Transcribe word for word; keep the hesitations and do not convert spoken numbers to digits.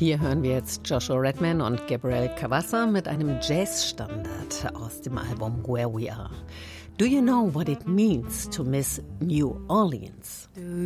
Hier hören wir jetzt Joshua Redman und Gabriel Cavassa mit einem Jazzstandard aus dem Album Where We Are. Do you know what it means to miss New Orleans?